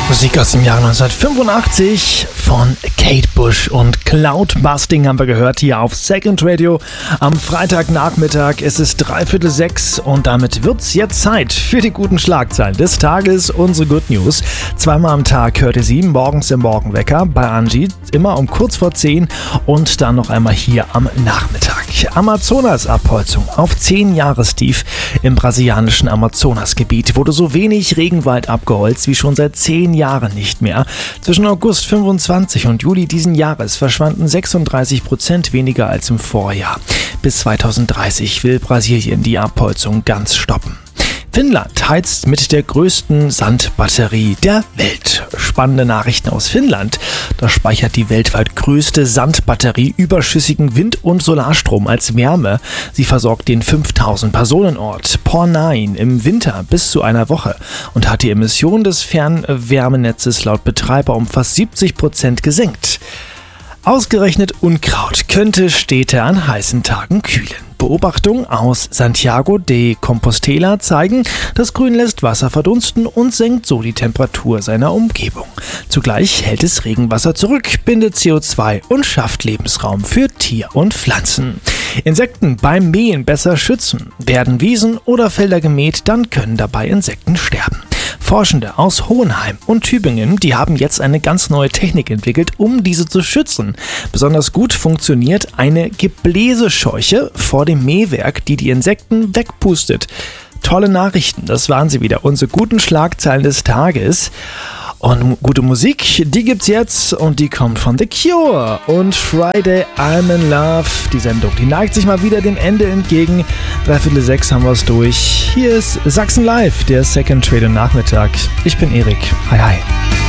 Musik aus dem Jahr 1985 von Kate Bush und Cloudbusting haben wir gehört hier auf Second Radio am Freitagnachmittag. Es ist 5:45 und damit wird's jetzt Zeit für die guten Schlagzeilen des Tages, unsere Good News. Zweimal am Tag hört ihr sie, morgens im Morgenwecker bei Angie, immer um kurz vor 10 und dann noch einmal hier am Nachmittag. Amazonasabholzung auf 10-Jahrestief im brasilianischen Amazonasgebiet wurde so wenig Regenwald abgeholzt wie schon seit 10 Jahren nicht mehr. Zwischen August 25 und Juli diesen Jahres verschwanden 36% weniger als im Vorjahr. Bis 2030 will Brasilien die Abholzung ganz stoppen. Finnland heizt mit der größten Sandbatterie der Welt. Spannende Nachrichten aus Finnland. Da speichert die weltweit größte Sandbatterie überschüssigen Wind- und Solarstrom als Wärme. Sie versorgt den 5000-Personen-Ort Pornain im Winter bis zu einer Woche und hat die Emissionen des Fernwärmenetzes laut Betreiber um fast 70% gesenkt. Ausgerechnet Unkraut könnte Städte an heißen Tagen kühlen. Beobachtungen aus Santiago de Compostela zeigen, das Grün lässt Wasser verdunsten und senkt so die Temperatur seiner Umgebung. Zugleich hält es Regenwasser zurück, bindet CO2 und schafft Lebensraum für Tier und Pflanzen. Insekten beim Mähen besser schützen. Werden Wiesen oder Felder gemäht, dann können dabei Insekten sterben. Forschende aus Hohenheim und Tübingen, die haben jetzt eine ganz neue Technik entwickelt, um diese zu schützen. Besonders gut funktioniert eine Gebläsescheuche vor dem Mähwerk, die die Insekten wegpustet. Tolle Nachrichten, das waren sie wieder, unsere guten Schlagzeilen des Tages. Und gute Musik, die gibt's jetzt und die kommt von The Cure und Friday I'm in Love. Die Sendung, die neigt sich mal wieder dem Ende entgegen. 5:45 haben wir es durch. Hier ist Sachsen Live, der Second Radio Nachmittag. Ich bin Erik. Hi, hi.